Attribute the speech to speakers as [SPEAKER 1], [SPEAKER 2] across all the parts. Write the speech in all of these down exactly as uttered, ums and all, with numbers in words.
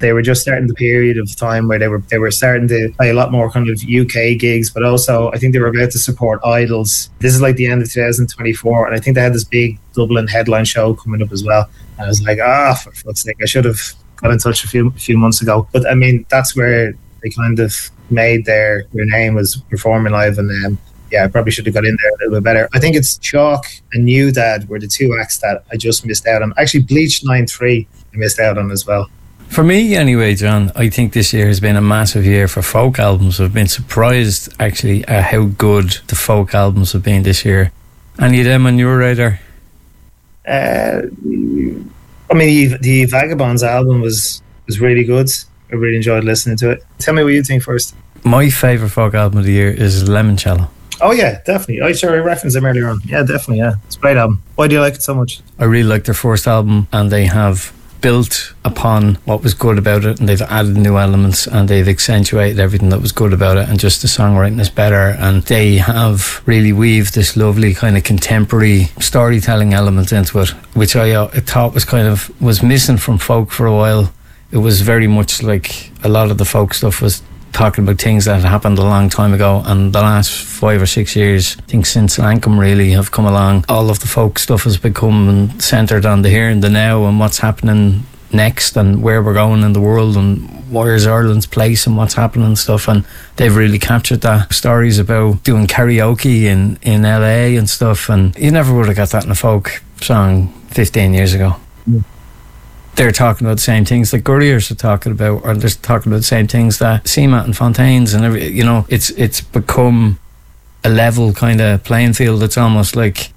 [SPEAKER 1] They were just starting the period of time where they were they were starting to play a lot more kind of U K gigs, but also I think they were about to support Idols. This is like the end of two thousand twenty-four, and I think they had this big Dublin headline show coming up as well. And I was like, ah, oh, for fuck's sake, I should have got in touch a few a few months ago. But I mean, that's where they kind of made their their name, was performing live, and um, yeah, I probably should have got in there a little bit better. I think it's Chalk and New Dad were the two acts that I just missed out on. Actually, Bleach nine three I missed out on as well.
[SPEAKER 2] For me, anyway, John, I think this year has been a massive year for folk albums. I've been surprised, actually, at how good the folk albums have been this year. Any of them on your radar?
[SPEAKER 1] Uh, I mean, the, the Vagabonds album was, was really good. I really enjoyed listening to it. Tell me what you think first.
[SPEAKER 2] My favourite folk album of the year is Lemoncello.
[SPEAKER 1] Oh yeah, definitely. I sure I referenced them earlier on. Yeah, definitely, yeah. It's a great album. Why do you like it so much?
[SPEAKER 2] I really like their first album, and they have built upon what was good about it, and they've added new elements, and they've accentuated everything that was good about it, and just the songwriting is better, and they have really weaved this lovely kind of contemporary storytelling element into it, which I uh, thought was kind of was missing from folk for a while. It was very much like a lot of the folk stuff was talking about things that had happened a long time ago, and the last five or six years, I think since Lankum really have come along, all of the folk stuff has become centred on the here and the now, and what's happening next, and where we're going in the world, and where's Ireland's place, and what's happening and stuff. And they've really captured that. Stories about doing karaoke in, in L A and stuff, and you never would have got that in a folk song fifteen years ago. Mm. They're talking about the same things that Gurriers are talking about, or they're talking about the same things that Seamat and Fontaines and every, you know, it's it's become a level kind of playing field. It's almost like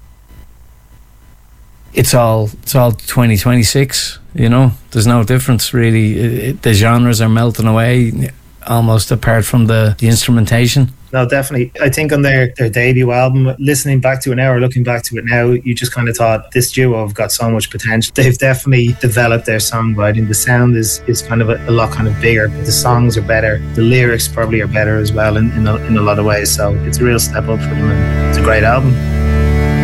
[SPEAKER 2] it's all it's all twenty twenty-six, you know. There's no difference really. It, it, the genres are melting away almost, apart from the, the instrumentation.
[SPEAKER 1] No, definitely. I think on their, their debut album, listening back to it now or looking back to it now, you just kind of thought this duo have got so much potential. They've definitely developed their songwriting. The sound is, is kind of a, a lot kind of bigger. The songs are better. The lyrics probably are better as well in, in, a, in a lot of ways. So it's a real step up for them, and it's a great album.